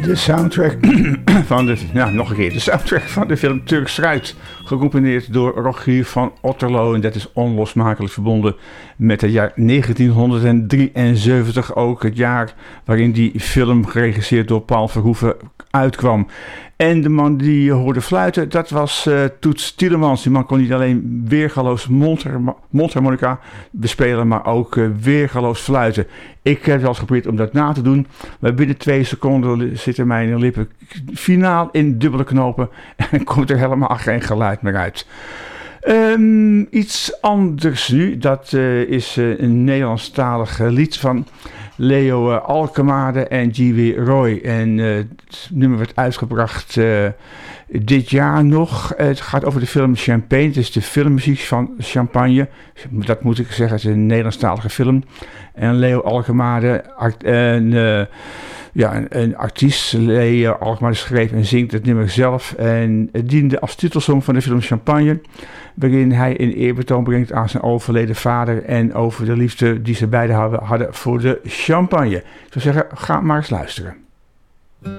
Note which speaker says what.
Speaker 1: De soundtrack van de, nog een keer, de soundtrack van de film Turks Fruit, gecomponeerd door Rogier van Otterlo, en dat is onlosmakelijk verbonden met het jaar 1973, ook het jaar waarin die film geregisseerd door Paul Verhoeven uitkwam. En de man die je hoorde fluiten, dat was Toets Tielemans. Die man kon niet alleen weergaloos mondharmonica bespelen, maar ook weergaloos fluiten. Ik heb wel eens geprobeerd om dat na te doen, maar binnen 2 seconden zitten mijn lippen finaal in dubbele knopen en komt er helemaal geen geluid meer uit. Iets anders nu, dat is een Nederlandstalig lied van Leo Alkemade en G.W. Roy. En het nummer werd uitgebracht dit jaar nog. Het gaat over de film Champagne. Het is de filmmuziek van Champagne. Dat moet ik zeggen, het is een Nederlandstalige film. En Leo Alkemade, een artiest, Leo Alkemade, schreef en zingt het nummer zelf. En het diende als titelsong van de film Champagne, waarin hij een eerbetoon brengt aan zijn overleden vader en over de liefde die ze beiden hadden voor de champagne. Ik zou zeggen, ga maar eens luisteren.